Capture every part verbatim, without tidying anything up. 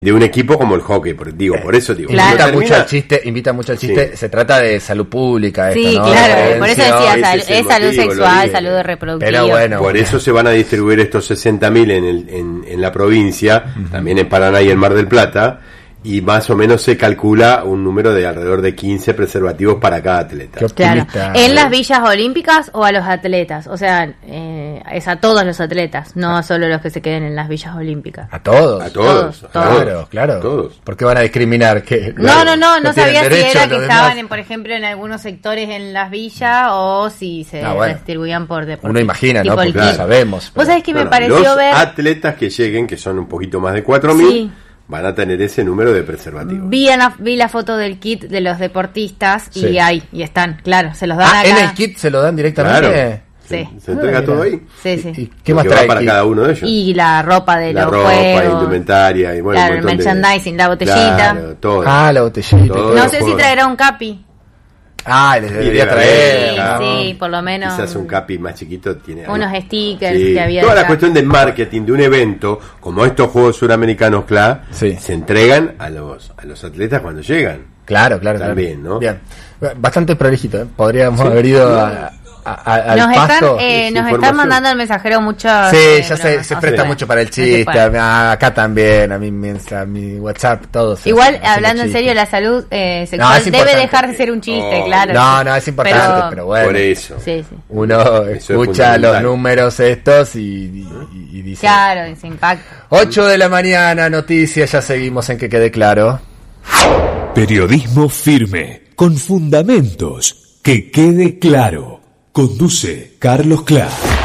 de un equipo como el hockey, por, digo, por eso digo. Claro. Invita termina... mucho al chiste, invita mucho al chiste, sí. Se trata de salud pública. Sí, esto, ¿no? claro, por eso decía, sal, es, es salud motivo, sexual, salud reproductiva. Pero bueno, por eso se van a distribuir estos sesenta mil en, el, en, en la provincia, uh-huh. también en Paraná y en Mar del Plata, y más o menos se calcula un número de alrededor de quince preservativos para cada atleta. Claro. ¿En las villas olímpicas o a los atletas? O sea, eh, es a todos los atletas, no a solo los que se queden en las villas olímpicas. A todos. A todos. todos, Claro, todos. claro. Todos. ¿Por qué van a discriminar? ¿Qué? No, Claro, no, no, no, no sabía si era que estaban, demás. en, por ejemplo, en algunos sectores en las villas o si se ah, bueno. distribuían por deportes. Uno imagina, ¿no? Porque claro. sabemos. Vos sabés que bueno, me pareció los ver... atletas que lleguen, que son un poquito más de cuatro mil, sí. van a tener ese número de preservativos. Vi la, vi la foto del kit de los deportistas sí. y ahí, y están, claro, se los dan ah, acá. ¿en el kit se lo dan directamente? Claro. Sí. Se, se entrega ah, todo ahí. Sí, sí. ¿Y qué más Porque trae va para kit? cada uno de ellos. Y la ropa de la los ropa, juegos. indumentaria y bueno, claro, un el montón merchandising, de... la botellita. Claro, todo. Ah, la botellita. Todo. No sé si traerá un capi. Ah, les debería Sí, traer. Sí, claro. sí, por lo menos. Quizás un capi más chiquito tiene algo. Unos stickers Sí. que había. Toda la acá. cuestión del marketing de un evento, como estos Juegos Suramericanos C L A, sí. se entregan a los a los atletas cuando llegan. Claro, claro. También, claro. ¿no? Bien. Bastante prolijito, ¿eh? Podríamos sí. haber ido a... A, a, al nos pasto. están, eh, nos están mandando el mensajero mucho. Sí, eh, ya se, se presta sí. mucho para el chiste. A, acá también, a mi, a mi WhatsApp, todo. Igual, hablando en serio, la salud eh, sexual no, debe dejar de ser un chiste, oh, claro. No, no, es importante, pero, pero bueno. Por eso. Sí, sí. Uno eso escucha los números estos y, y, y, y dice. Claro, ese impacto. ocho de la mañana, noticias, ya seguimos en Que Quede Claro. Periodismo firme, con fundamentos. Que quede claro. Conduce Carlos Clark.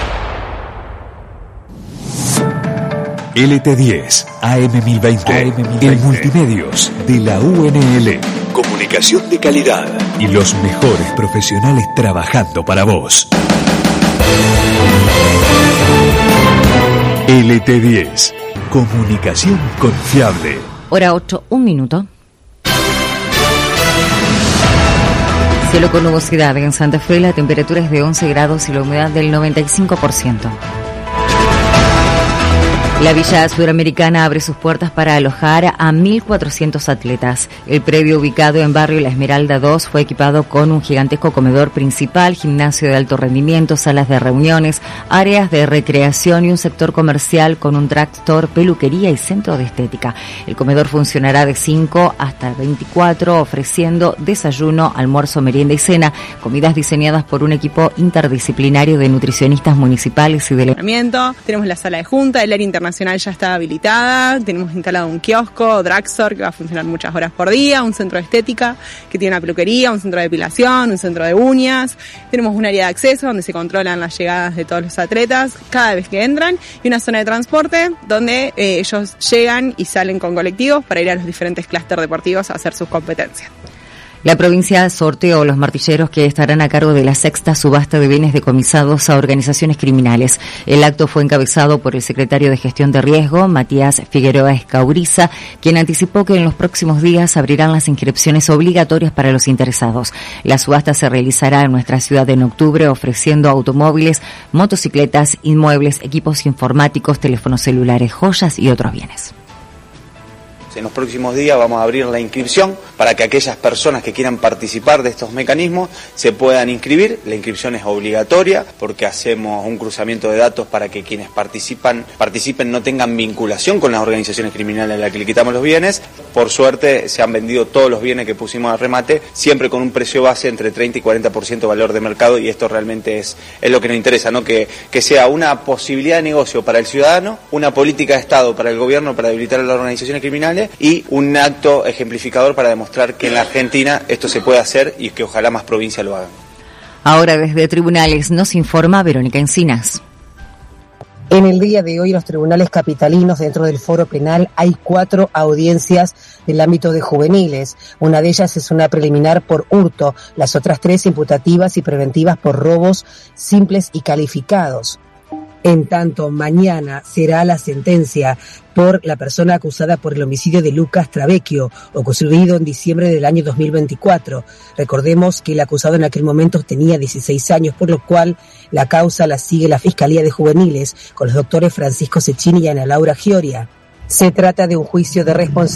L T diez, A M mil veinte, A M mil veinte, el multimedios de la U N L. Comunicación de calidad y los mejores profesionales trabajando para vos. L T diez, comunicación confiable. Hora ocho, un minuto. Cielo con nubosidad en Santa Fe, la temperatura es de once grados y la humedad del noventa y cinco por ciento. La Villa Sudamericana abre sus puertas para alojar a mil cuatrocientos atletas. El predio ubicado en barrio La Esmeralda dos fue equipado con un gigantesco comedor principal, gimnasio de alto rendimiento, salas de reuniones, áreas de recreación y un sector comercial con un drugstore, peluquería y centro de estética. El comedor funcionará de cinco hasta veinticuatro, ofreciendo desayuno, almuerzo, merienda y cena, comidas diseñadas por un equipo interdisciplinario de nutricionistas municipales y de... Tenemos la sala de junta, el área internacional Nacional ya está habilitada, tenemos instalado un kiosco, drugstore que va a funcionar muchas horas por día, un centro de estética que tiene una peluquería, un centro de depilación, un centro de uñas, tenemos un área de acceso donde se controlan las llegadas de todos los atletas cada vez que entran y una zona de transporte donde eh, ellos llegan y salen con colectivos para ir a los diferentes clústeres deportivos a hacer sus competencias. La provincia sorteó los martilleros que estarán a cargo de la sexta subasta de bienes decomisados a organizaciones criminales. El acto fue encabezado por el secretario de Gestión de Riesgo, Matías Figueroa Escauriza, quien anticipó que en los próximos días abrirán las inscripciones obligatorias para los interesados. La subasta se realizará en nuestra ciudad en octubre, ofreciendo automóviles, motocicletas, inmuebles, equipos informáticos, teléfonos celulares, joyas y otros bienes. En los próximos días vamos a abrir la inscripción para que aquellas personas que quieran participar de estos mecanismos se puedan inscribir. La inscripción es obligatoria porque hacemos un cruzamiento de datos para que quienes participan participen no tengan vinculación con las organizaciones criminales a las que le quitamos los bienes. Por suerte se han vendido todos los bienes que pusimos a remate, siempre con un precio base entre treinta y cuarenta por ciento de valor de mercado, y esto realmente es, es lo que nos interesa, ¿no? Que, que sea una posibilidad de negocio para el ciudadano, una política de Estado para el gobierno para debilitar a las organizaciones criminales y un acto ejemplificador para demostrar que en la Argentina esto se puede hacer y que ojalá más provincias lo hagan. Ahora desde tribunales nos informa Verónica Encinas. En el día de hoy, los tribunales capitalinos dentro del foro penal hay cuatro audiencias del ámbito de juveniles. Una de ellas es una preliminar por hurto, las otras tres imputativas y preventivas por robos simples y calificados. En tanto, mañana será la sentencia por la persona acusada por el homicidio de Lucas Travecchio, ocurrido en diciembre del año dos mil veinticuatro. Recordemos que el acusado en aquel momento tenía dieciséis años, por lo cual la causa la sigue la Fiscalía de Juveniles, con los doctores Francisco Cecchini y Ana Laura Gioria. Se trata de un juicio de responsabilidad.